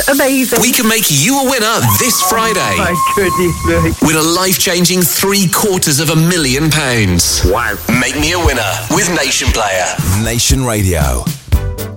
Amazing. We can make you a winner this Friday. My goodness me. With a life-changing £750,000. Wow. Make me a winner with Nation Player. Nation Radio.